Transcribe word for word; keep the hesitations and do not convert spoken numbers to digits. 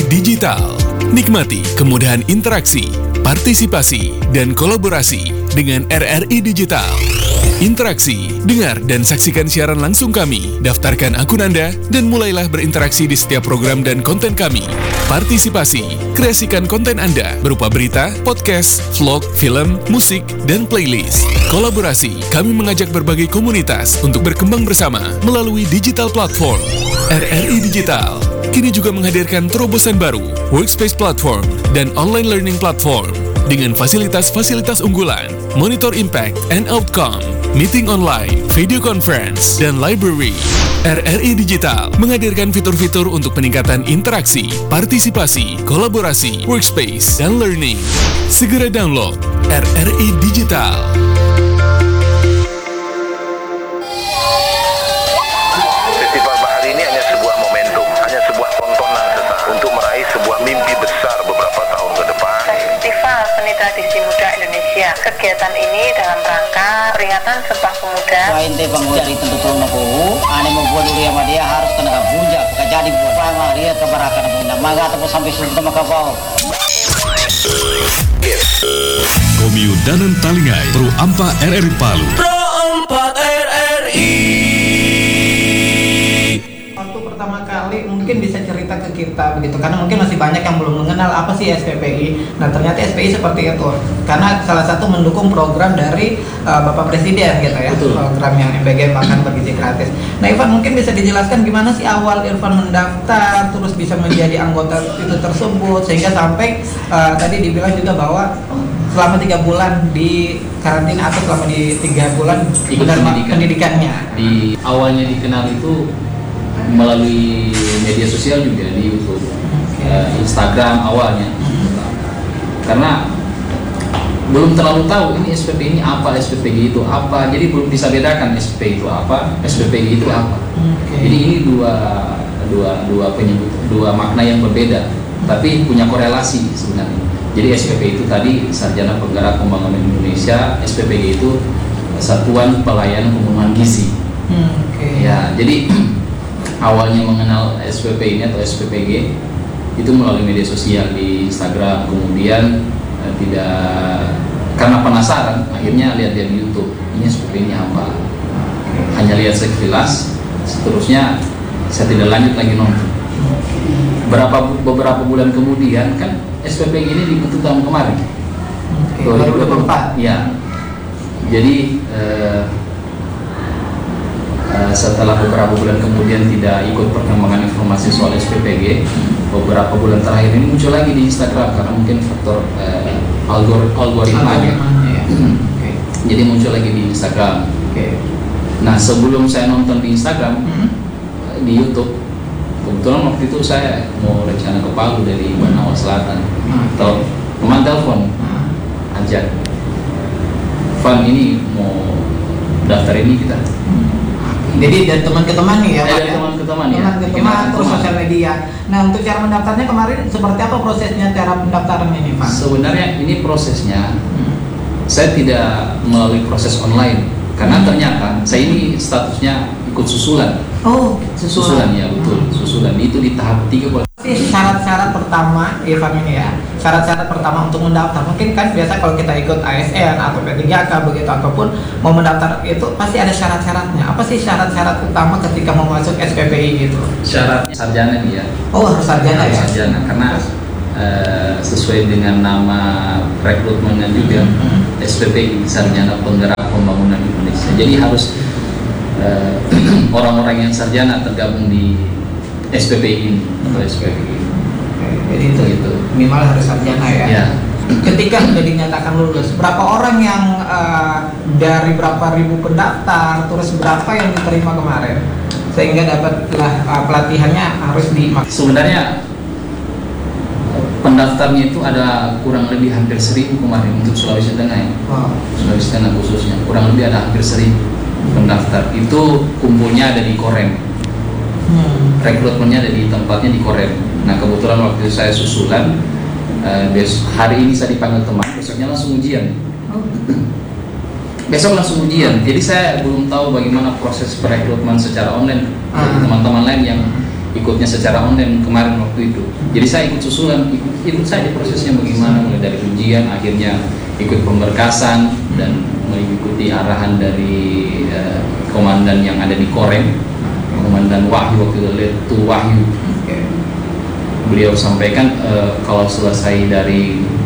Digital. Nikmati kemudahan interaksi, partisipasi, dan kolaborasi dengan R R I Digital. Interaksi, dengar dan saksikan siaran langsung kami, daftarkan akun Anda, dan mulailah berinteraksi di setiap program dan konten kami. Partisipasi, kreasikan konten Anda berupa berita, podcast, vlog, film, musik, dan playlist. Kolaborasi, kami mengajak berbagai komunitas untuk berkembang bersama melalui digital platform. R R I Digital kini juga menghadirkan terobosan baru, workspace platform, dan online learning platform dengan fasilitas-fasilitas unggulan, monitor impact and outcome, meeting online, video conference, dan library. R R I Digital menghadirkan fitur-fitur untuk peningkatan interaksi, partisipasi, kolaborasi, workspace, dan learning. Segera download R R I Digital. Festival Bahari ini hanya sebuah momentum, hanya sebuah tontonan sesaat untuk meraih sebuah mimpi besar beberapa tahun ke depan. Festival Seni Tradisi Muda Indonesia. Kegiatan ini dalam rangka peringatan Sumpah Pemuda. Selain tebang dari tentu tahun nabu, ane membuat dulu yang dia harus kena bunja, jadi buat sama dia kebarakan bunda, mangga atau sampai sudah maka bau. Komiu Danan Talingai, Pro Ampa R R I Palu. Pro empat R R I. Waktu pertama kali mungkin bisa cerita ke kita begitu, karena mungkin masih banyak yang belum mengenal apa sih S P P I. Nah ternyata S P I seperti itu, karena salah satu mendukung program dari uh, Bapak Presiden gitu ya. Betul. Program yang M P G Makan Bergizi Gratis. Nah Irfan, mungkin bisa dijelaskan gimana sih awal Irfan mendaftar, terus bisa menjadi anggota itu tersebut, sehingga sampai uh, tadi dibilang juga bahwa selama tiga bulan di karantina atau selama di tiga bulan ikut pendidikan. pendidikannya. Di awalnya dikenal itu melalui media sosial juga di YouTube, okay. uh, Instagram awalnya, karena belum terlalu tahu ini S P P ini apa, S P P G itu apa, jadi belum bisa bedakan S P P itu apa, S P P G itu apa. Okay. Jadi ini dua dua dua penyebut, dua makna yang berbeda, tapi punya korelasi sebenarnya. Jadi S P P itu tadi Sarjana Penggerak Pembangunan Indonesia, S P P G itu Satuan Pelayanan Pemenuhan Gizi. Hmm, okay. Ya, jadi awalnya mengenal S P P ini atau S P P G itu melalui media sosial di Instagram, kemudian eh, tidak karena penasaran akhirnya lihat-lihat di YouTube, ini S P P ini apa, hanya lihat sekilas, seterusnya saya tidak lanjut lagi nonton. Berapa beberapa bulan kemudian kan S P P G ini dibentuk tahun kemarin, okay, dua ribu dua puluh empat. Ya, jadi eh, Uh, setelah beberapa bulan kemudian tidak ikut perkembangan informasi soal S P P G, beberapa bulan terakhir ini muncul lagi di Instagram karena mungkin faktor uh, algor algoritmanya. Ya. Okay. Jadi muncul lagi di Instagram. Okay. Nah sebelum saya nonton di Instagram, hmm. uh, di YouTube, kebetulan waktu itu saya mau rencana ke Palu dari Banawa Selatan, hmm. atau teman telepon, hmm. ajak, Van ini mau daftar ini kita. Hmm. Jadi dari teman ke teman nih ya, Pak? Dari teman ke teman ya. Teman ke teman, terus sosial media. Nah untuk cara mendaftarnya kemarin seperti apa prosesnya cara pendaftaran ini, Pak? Sebenarnya ini prosesnya, hmm. saya tidak melalui proses online, karena hmm. ternyata saya ini statusnya ikut susulan. Oh, susulan, susulan ya betul, hmm. susulan itu di tahap tiga. Syarat-syarat pertama, Irfan ini ya, syarat-syarat pertama untuk mendaftar, mungkin kan biasa kalau kita ikut A S N atau P tiga K begitu, ataupun mau mendaftar itu pasti ada syarat-syaratnya. Apa sih syarat-syarat utama ketika mau masuk S P P I gitu? Syarat sarjana dia. Oh harus sarjana ya? Sarjana, karena uh, sesuai dengan nama rekrutmennya juga, hmm. S P P I Sarjana Penggerak Pembangunan Indonesia. Jadi harus uh, orang-orang yang sarjana tergabung di S P P I ini atau S P P I. Jadi itu itu minimal harus sarjana ya. Ya. Ketika sudah dinyatakan lulus, berapa orang yang uh, dari berapa ribu pendaftar, terus berapa yang diterima kemarin, sehingga dapatlah uh, pelatihannya harus di. Sebenarnya pendaftarnya itu ada kurang lebih hampir seribu kemarin untuk Sulawesi Tengah ya. Wow. Sulawesi Tengah khususnya kurang lebih ada hampir seribu pendaftar. Itu kumpulnya ada di Korem. Hmm. Rekrutmennya ada di tempatnya di Korem. Nah kebetulan waktu itu saya susulan, uh, hari ini saya dipanggil teman, besoknya langsung ujian. Oh. Besok langsung ujian. Jadi saya belum tahu bagaimana proses perekrutmen secara online. Hmm. Teman-teman lain yang ikutnya secara online kemarin waktu itu. Jadi saya ikut susulan, ikut, ikut saja prosesnya bagaimana, mulai dari ujian, akhirnya ikut pemberkasan dan mengikuti arahan dari uh, komandan yang ada di Korem, Komandan Wahyu waktu itu, Letu Wahyu. Beliau sampaikan uh, kalau selesai dari